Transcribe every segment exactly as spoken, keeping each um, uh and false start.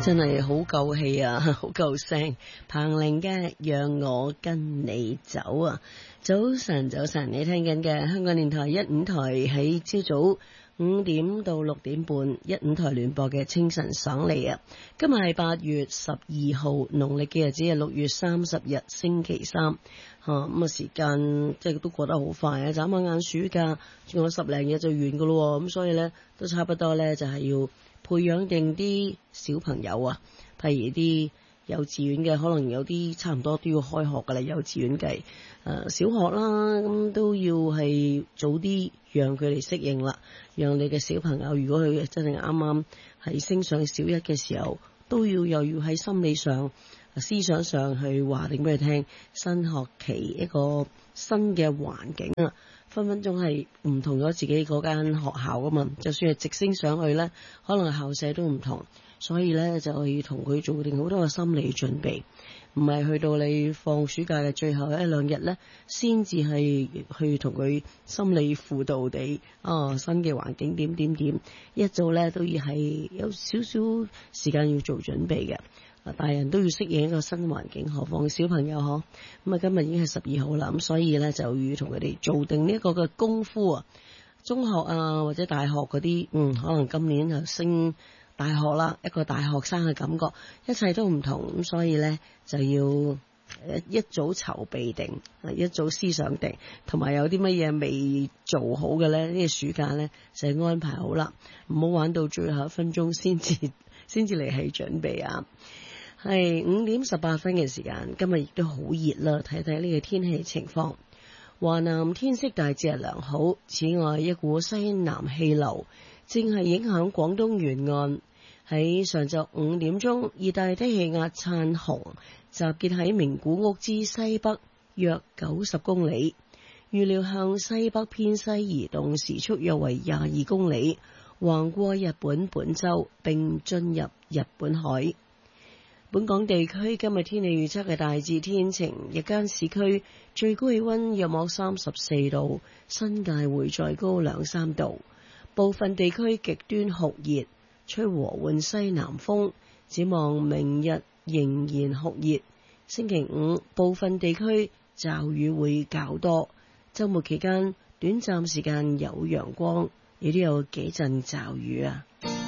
真係好夠氣啊，好夠聲。彭羚嘅讓我跟你走啊！早晨，早晨，你聽緊嘅香港電台一五台喺朝早五點到六點半一五台聯播嘅清晨爽利啊！今日係八月十二號，農曆嘅日子係六月三十日星期三。吓咁啊，時間即係都過得好快啊！眨下眼暑假仲有十零日就完噶咯，咁所以呢，都差不多呢，就係要培養定啲小朋友啊，譬如啲幼稚園嘅，可能有啲差唔多都要開學噶啦，幼稚園計誒、呃、小學啦，咁都要係早啲讓佢哋適應啦，讓你嘅小朋友，如果佢真係啱啱係升上小一嘅時候，都要又要喺心理上、思想上去話定俾佢聽，新學期一個新嘅環境啊，分分鐘係唔同咗自己嗰間學校噶嘛，就算係直升上去呢，可能校舍都唔同，所以呢，就要同佢做定好多嘅心理準備，唔係去到你放暑假嘅最後一兩日呢，先至係去同佢心理輔導地啊，新嘅環境點點點，一早呢都要係有少少時間要做準備嘅。大人都要適應一個新環境，何況小朋友嗬。咁啊，今日已經係十二號啦，咁所以咧就要同佢哋做定呢一個嘅功夫啊。中學啊或者大學嗰啲，嗯，可能今年就升大學啦，一個大學生嘅感覺，一切都唔同，咁所以咧就要一早籌備定，一早思想定，同埋有啲乜嘢未做好嘅咧，呢個暑假咧就係安排好啦，唔好玩到最後一分鐘先至先至嚟係準備啊。係五點十八分嘅時間，今日亦都好熱啦。睇睇呢個天氣情況，華南天色大致係良好。此外，一股西南氣流正係影響廣東沿岸。喺上晝五點鐘，熱帶低氣壓燦紅集結喺名古屋之西北約九十公里，預料向西北偏西移動，時速約為廿二公里，橫過日本本州並進入日本海。本港地區今日天氣預測係大致天晴，日間市區最高氣溫約莫三十四度，新界會再高兩三度。部分地區極端酷熱，吹和緩西南風。展望明日仍然酷熱，星期五部分地區驟雨會較多，週末期間短暫時間有陽光，亦都有幾陣驟雨啊。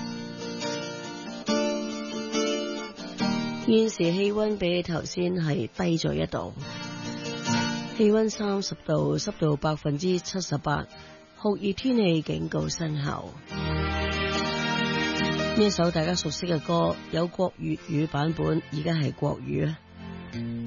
現時氣溫比頭先係低咗一度，氣溫三十度，濕度百分之七十八，酷熱天氣警告生效。呢一首大家熟悉嘅歌，有國粵語版本，而家係國語啊。